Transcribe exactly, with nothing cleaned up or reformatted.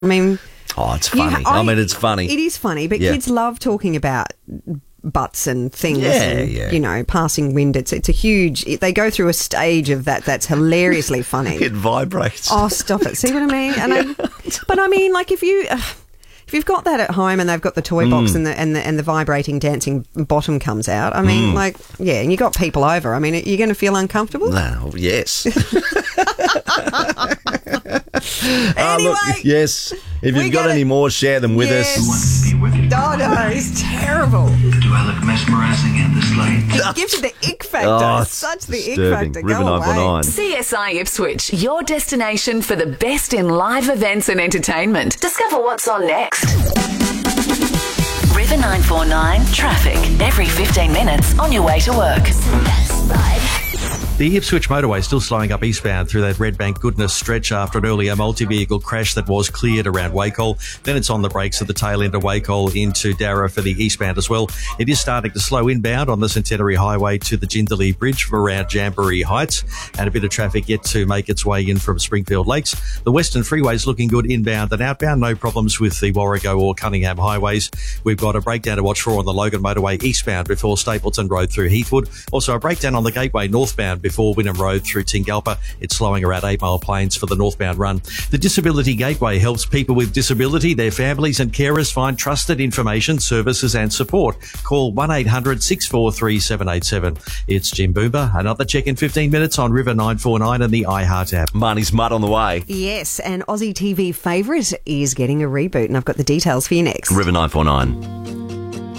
I mean... Oh, it's funny. I, I mean, it's funny. It is funny, but yeah. kids love talking about butts and things yeah, and, yeah. you know, passing wind. It's, it's a huge... It, they go through a stage of that that's hilariously funny. It vibrates. Oh, stop it. See what I mean? And yeah. I, but I mean, like, if you... Uh, If you've got that at home and they've got the toy box mm. and the and the and the vibrating dancing bottom comes out, I mean, mm. like, yeah, and you got people over. I mean, you're going to feel uncomfortable? No, yes. Anyway, uh, look, yes. If you've got gotta, any more, share them with yes. us. No, no, it's terrible. Do I look mesmerising in this light? It gives you the ick factor. Oh, it's such the disturbing. ick factor. River Go nine four nine. C S I Ipswich, your destination for the best in live events and entertainment. Discover what's on next. River nine four nine traffic every fifteen minutes on your way to work. The Ipswich motorway still slowing up eastbound through that Red Bank Goodness stretch after an earlier multi-vehicle crash that was cleared around Wacol. Then it's on the brakes at the tail end of Wacol into Darra for the eastbound as well. It is starting to slow inbound on the Centenary Highway to the Jindalee Bridge for around Jamboree Heights, and a bit of traffic yet to make its way in from Springfield Lakes. The Western Freeway is looking good inbound and outbound. No problems with the Warrego or Cunningham highways. We've got a breakdown to watch for on the Logan motorway eastbound before Stapleton Road through Heathwood. Also a breakdown on the Gateway northbound before Wynnum Road through Tingalpa. It's slowing around eight Mile Plains for the northbound run. The Disability Gateway helps people with disability, their families and carers find trusted information, services and support. Call one eight hundred six four three seven eight seven. It's Jim Boomer. Another check in fifteen minutes on River nine four nine and the iHeart app. Marnie's Mud on the way. Yes, and Aussie T V favourite is getting a reboot, and I've got the details for you next. River nine four nine.